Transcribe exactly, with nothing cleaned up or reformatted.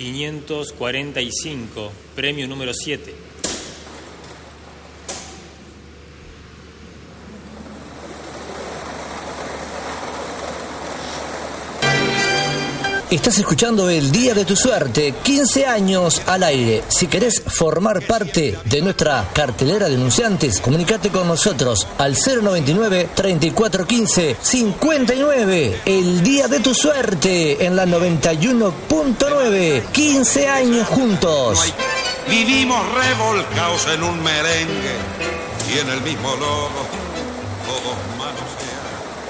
quinientos cuarenta y cinco, premio número siete. Estás escuchando El Día de tu Suerte, quince años al aire. Si querés formar parte de nuestra cartelera de anunciantes, comunicate con nosotros al cero noventa y nueve, treinta y cuatro quince, cincuenta y nueve. El Día de tu Suerte en la noventa y uno punto nueve. quince años juntos. Vivimos revolcados en un merengue y en el mismo lodo todos